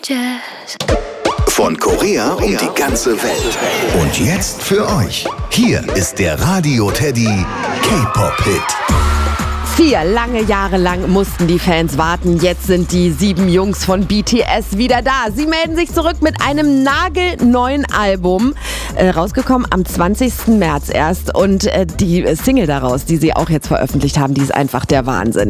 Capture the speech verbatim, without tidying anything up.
Jazz. Von Korea um die ganze Welt. Und jetzt für euch. Hier ist der Radio Teddy K-Pop-Hit. Vier lange Jahre lang mussten die Fans warten. Jetzt sind die sieben Jungs von B T S wieder da. Sie melden sich zurück mit einem nagelneuen Album. Äh, rausgekommen am zwanzigsten März erst. Und äh, die Single daraus, die sie auch jetzt veröffentlicht haben, die ist einfach der Wahnsinn.